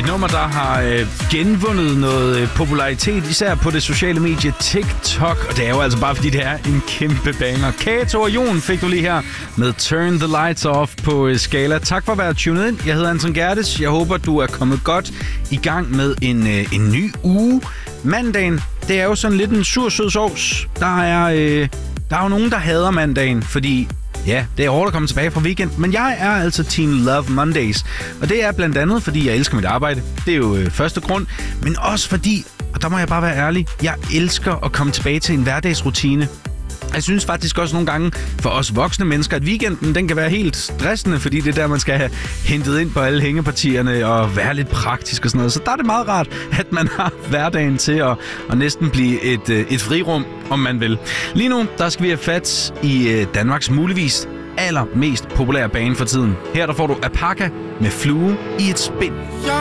Et nummer, der har genvundet noget popularitet, især på det sociale medie TikTok. Og det er jo altså bare, fordi det er en kæmpe banger. Kato og Jon fik du lige her med Turn the Lights Off på Skala. Tak for at være tunet ind. Jeg hedder Anton Gerdes. Jeg håber, du er kommet godt i gang med en ny uge. Mandagen, det er jo sådan lidt en sur sød sovs. Der er jo nogen, der hader mandagen, fordi ja, det er hårdt at komme tilbage fra weekend, men jeg er altså Team Love Mondays. Og det er blandt andet, fordi jeg elsker mit arbejde. Det er jo første grund. Men også fordi, og der må jeg bare være ærlig, jeg elsker at komme tilbage til en hverdagsrutine. Jeg synes faktisk også nogle gange for os voksne mennesker, at weekenden den kan være helt stressende, fordi det er der, man skal have hentet ind på alle hængepartierne og være lidt praktisk og sådan noget. Så der er det meget rart, at man har hverdagen til at næsten blive et frirum, om man vil. Lige nu, der skal vi have fat i Danmarks muligvis allermest populære bane for tiden. Her der får du Apaka med Flue i et spind.